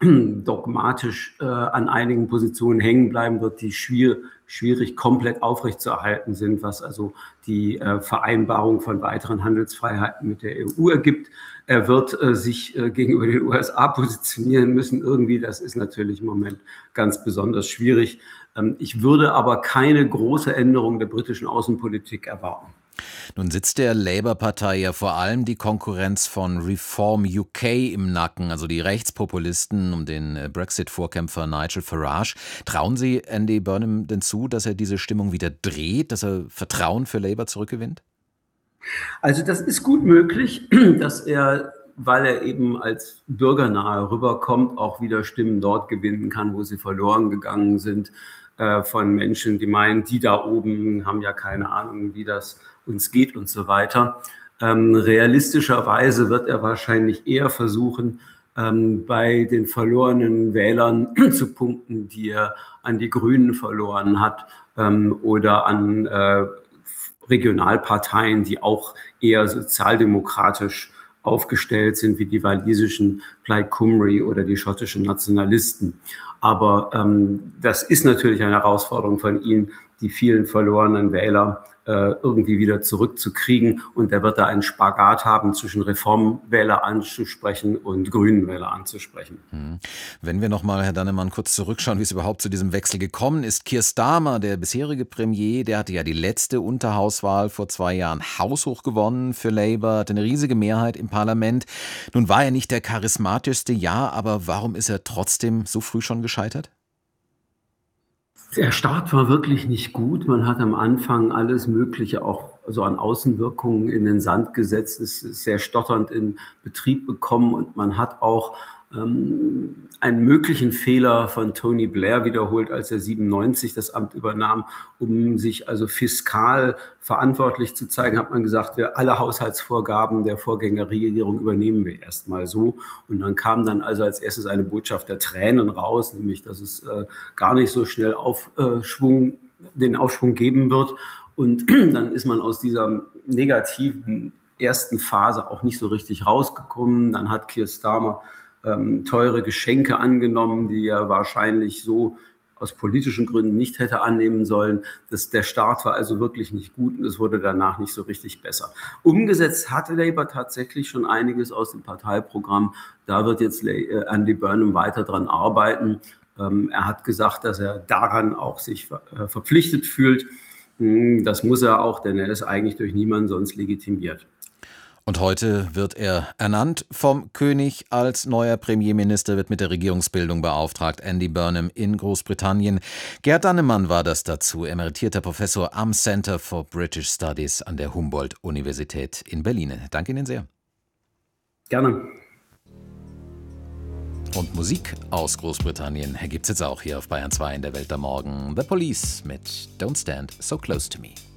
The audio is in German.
dogmatisch an einigen Positionen hängen bleiben wird, die schwierig komplett aufrechtzuerhalten sind, was also die Vereinbarung von weiteren Handelsfreiheiten mit der EU ergibt. Er wird sich gegenüber den USA positionieren müssen irgendwie. Das ist natürlich im Moment ganz besonders schwierig. Ich würde aber keine große Änderung der britischen Außenpolitik erwarten. Nun sitzt der Labour-Partei ja vor allem die Konkurrenz von Reform UK im Nacken, also die Rechtspopulisten um den Brexit-Vorkämpfer Nigel Farage. Trauen Sie Andy Burnham denn zu, dass er diese Stimmung wieder dreht, dass er Vertrauen für Labour zurückgewinnt? Also das ist gut möglich, dass er, weil er eben als bürgernahe rüberkommt, auch wieder Stimmen dort gewinnen kann, wo sie verloren gegangen sind, von Menschen, die meinen, die da oben haben ja keine Ahnung, wie das uns geht und so weiter. Realistischerweise wird er wahrscheinlich eher versuchen, bei den verlorenen Wählern zu punkten, die er an die Grünen verloren hat, oder an Regionalparteien, die auch eher sozialdemokratisch aufgestellt sind, wie die walisischen Plaid Cymru oder die schottischen Nationalisten. Aber das ist natürlich eine Herausforderung von ihm, die vielen verlorenen Wähler irgendwie wieder zurückzukriegen. Und er wird da einen Spagat haben, zwischen Reformwähler anzusprechen und Grünenwähler anzusprechen. Wenn wir nochmal, Herr Dannemann, kurz zurückschauen, wie es überhaupt zu diesem Wechsel gekommen ist. Keir Starmer, der bisherige Premier, der hatte ja die letzte Unterhauswahl vor 2 Jahren haushoch gewonnen für Labour, hatte eine riesige Mehrheit im Parlament. Nun war er nicht der charismatischste, ja, aber warum ist er trotzdem so früh schon gescheitert? Der Start war wirklich nicht gut. Man hat am Anfang alles Mögliche auch so an Außenwirkungen in den Sand gesetzt, ist sehr stotternd in Betrieb bekommen und man hat auch einen möglichen Fehler von Tony Blair wiederholt, als er 97 das Amt übernahm, um sich also fiskal verantwortlich zu zeigen, hat man gesagt, wir alle Haushaltsvorgaben der Vorgängerregierung übernehmen wir erstmal so. Und dann kam dann also als erstes eine Botschaft der Tränen raus, nämlich, dass es gar nicht so schnell den Aufschwung geben wird. Und dann ist man aus dieser negativen ersten Phase auch nicht so richtig rausgekommen. Dann hat Keir Starmer teure Geschenke angenommen, die er wahrscheinlich so aus politischen Gründen nicht hätte annehmen sollen. Der Start war also wirklich nicht gut und es wurde danach nicht so richtig besser. Umgesetzt hatte Labour tatsächlich schon einiges aus dem Parteiprogramm. Da wird jetzt Andy Burnham weiter dran arbeiten. Er hat gesagt, dass er daran auch sich verpflichtet fühlt. Das muss er auch, denn er ist eigentlich durch niemanden sonst legitimiert. Und heute wird er ernannt vom König als neuer Premierminister, wird mit der Regierungsbildung beauftragt. Andy Burnham in Großbritannien. Gerd Dannemann war das dazu, emeritierter Professor am Center for British Studies an der Humboldt-Universität in Berlin. Danke Ihnen sehr. Gerne. Und Musik aus Großbritannien gibt's jetzt auch hier auf Bayern 2 in der Welt am Morgen. The Police mit Don't Stand So Close to Me.